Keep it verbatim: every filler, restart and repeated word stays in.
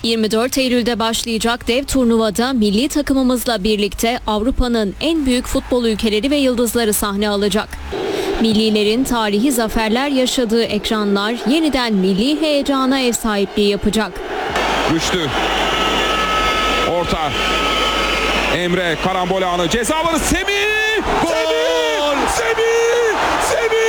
yirmi dört Eylül'de başlayacak dev turnuvada milli takımımızla birlikte Avrupa'nın en büyük futbol ülkeleri ve yıldızları sahne alacak. Millilerin tarihi zaferler yaşadığı ekranlar yeniden milli heyecana ev sahipliği yapacak. Güçlü. Orta. Emre karambol anı. Ceza alanı. Semih! Gol! Semih! Semih! Semih!